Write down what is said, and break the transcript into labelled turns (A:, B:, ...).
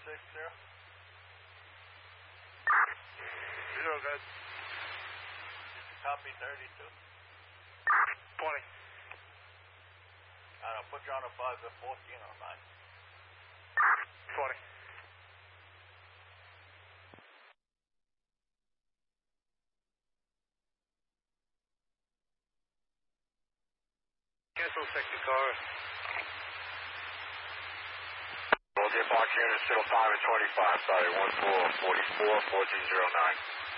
A: 060.
B: Zero, good.
A: Copy 32.
B: 20.
A: I'll put you on a 5 at 14 on 9.
B: 20. Cancel second car.
C: Well, get box unit 05 and 25, sorry, 1444, 1409.